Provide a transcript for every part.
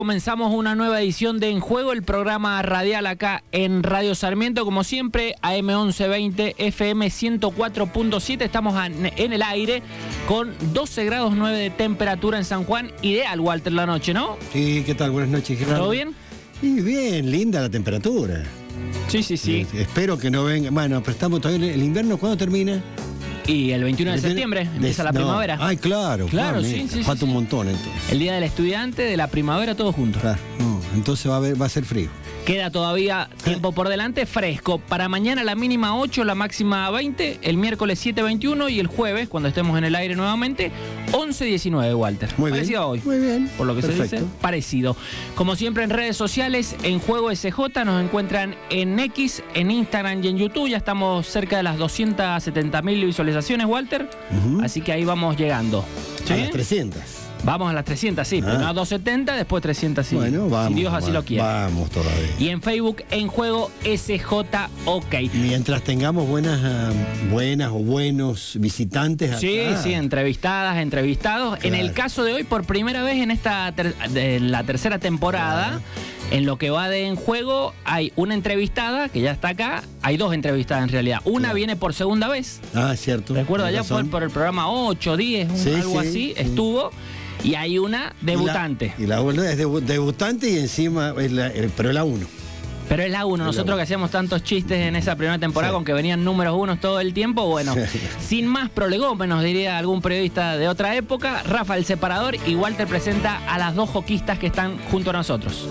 Comenzamos una nueva edición de En Juego, el programa radial acá en Radio Sarmiento, como siempre, AM 1120, FM 104.7. Estamos en el aire con 12 grados 9 de temperatura en San Juan. Ideal, Walter, la noche, ¿no? Sí, ¿qué tal? Buenas noches, Gerardo. ¿Todo bien? Sí, bien, linda la temperatura. Sí. Espero que no venga. Bueno, pero estamos todavía en el invierno. ¿Cuándo termina? Y el 21 de septiembre empieza la primavera. Ay, claro. Sí. Falta un montón entonces. El día del estudiante, de la primavera, todo junto. Claro, entonces va a ser frío. Queda todavía tiempo por delante, fresco. Para mañana la mínima 8, la máxima 20, el miércoles 7:21 y el jueves, cuando estemos en el aire nuevamente, 11:19, Walter. Muy parecido bien. a hoy. Muy bien. Por lo que Perfecto. se dice, parecido. Como siempre en redes sociales, En Juego SJ, nos encuentran en X, en Instagram y en YouTube. Ya estamos cerca de las 270.000 visualizaciones, Walter. Así que ahí vamos llegando. A las 300. Vamos a las 300, sí. Primero a 270, después 300, sí. Bueno, vamos. Si Dios así lo quiere. Vamos todavía. Y en Facebook, En Juego SJ OK. Mientras tengamos buenas o buenos visitantes acá. Sí, entrevistados. Claro. En el caso de hoy, por primera vez en la tercera temporada, en lo que va de En Juego, hay una entrevistada que ya está acá. Hay dos entrevistadas en realidad. Una viene por segunda vez. Ah, cierto. Recuerdo, Tienes allá fue razón. por el programa 8, 10, algo así, estuvo. Y hay una debutante. Y la es debutante y encima, pero la 1. Pero es la 1. Nosotros que hacíamos tantos chistes en esa primera temporada con que venían números 1 todo el tiempo, bueno, sin más prolegómenos, diría algún periodista de otra época, Rafa el Separador y Walter presenta a las dos joquistas que están junto a nosotros.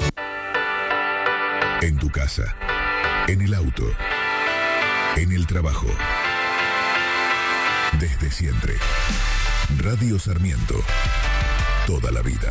En tu casa, en el auto, en el trabajo. Desde siempre. Radio Sarmiento. Toda la vida.